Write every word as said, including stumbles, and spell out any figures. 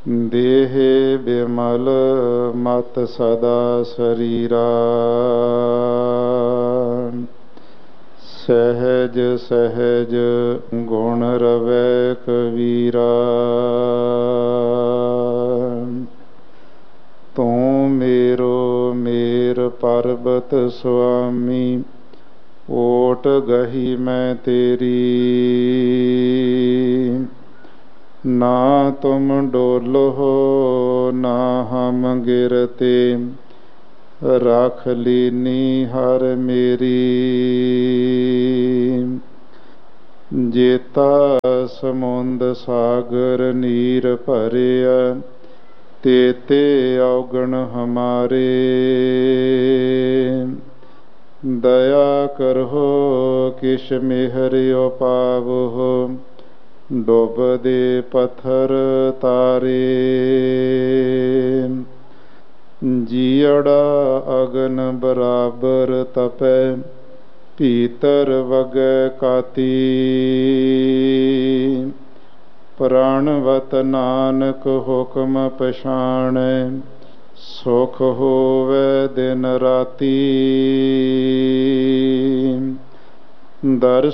ਦੇਹੇ ਬਿਮਲ ਮਤ ਸਦਾ ਸਰੀਰਾ। ਸਹਿਜ ਸਹਿਜ ਗੁਣ ਰਵੈ ਕਬੀਰਾ। ਤੂੰ ਮੇਰੋ ਮੇਰ ਪਰਬਤ ਸੁਆਮੀ। ਓਟ ਗਹੀ ਮੈਂ ਤੇਰੀ। ਨਾ ਤੁਮ ਡੋਲੋ ਨਾ ਹਮ ਗਿਰਤੇ। ਰੱਖ ਲੀਨੀ ਹਰ ਮੇਰੀ। ਜੇਤਾ ਸਮੁੰਦ ਸਾਗਰ ਨੀਰ ਭਰਿਆ। ਤੇਤੇ ਔਗਣ ਹਮਾਰੇ। ਦਇਆ ਕਰਹੁ ਕਿਛ ਮਿਹਰਿਓ ਪਾਵਹੁ। ਡੁਬਦੇ ਪੱਥਰ ਤਾਰੇ। ਜੀਅੜਾ ਅਗਨ ਬਰਾਬਰ ਤਪੈ। ਭੀਤਰ ਵਗੈ ਕਾਤੀ। ਪ੍ਰਾਣਵਤ ਨਾਨਕ ਹੁਕਮ ਪਛਾਣੈ। ਸੁਖ ਹੋਵੈ ਦਿਨ ਰਾਤੀ। ਦਰਸ